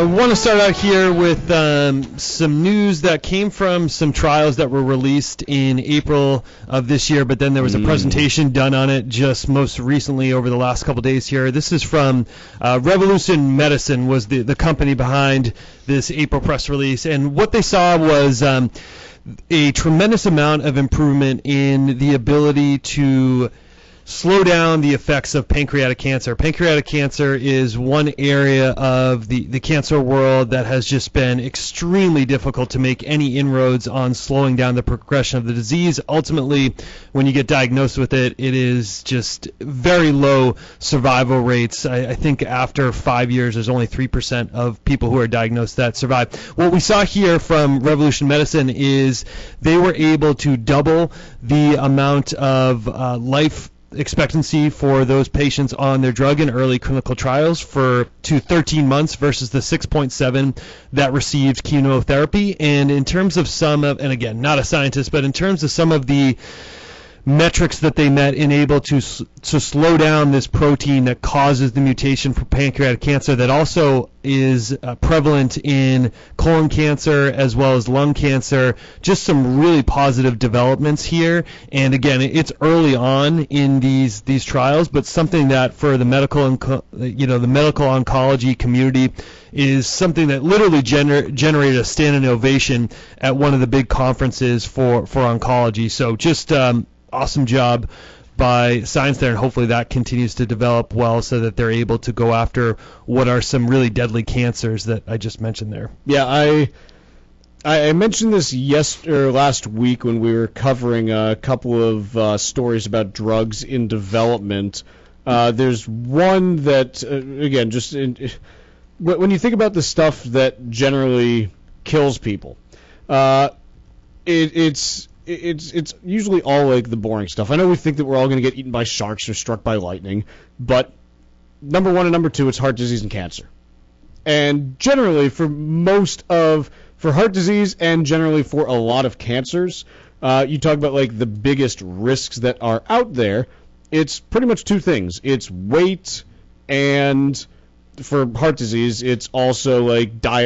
I want to start out here with some news that came from some trials that were released in April of this year, but then there was a presentation done on it just most recently over the last couple days here. This is from Revolution Medicine was the company behind this April press release, and what they saw was a tremendous amount of improvement in the ability to slow down the effects of pancreatic cancer. Pancreatic cancer is one area of the cancer world that has just been extremely difficult to make any inroads on slowing down the progression of the disease. Ultimately, when you get diagnosed with it, it is just very low survival rates. I think after 5 years, there's only 3% of people who are diagnosed that survive. What we saw here from Revolution Medicine is they were able to double the amount of life expectancy for those patients on their drug in early clinical trials to 13 months versus the 6.7 that received chemotherapy. And in terms of and again, not a scientist, but in terms of some of the metrics that they met in able to slow down this protein that causes the mutation for pancreatic cancer that also is prevalent in colon cancer as well as lung cancer. Just some really positive developments here. And again, it's early on in these trials, but something that for the medical oncology community is something that literally generated a standing ovation at one of the big conferences for oncology. So just awesome job by science there, and hopefully that continues to develop well so that they're able to go after what are some really deadly cancers that I just mentioned there. Yeah, I mentioned this last week when we were covering a couple of stories about drugs in development. There's one that, again, when you think about the stuff that generally kills people, it's usually all like the boring stuff. I know we think that we're all going to get eaten by sharks or struck by lightning, but number one and number two, it's heart disease and cancer. And generally, for heart disease and generally for a lot of cancers, you talk about like the biggest risks that are out there. It's pretty much two things. It's weight, and for heart disease, it's also like diet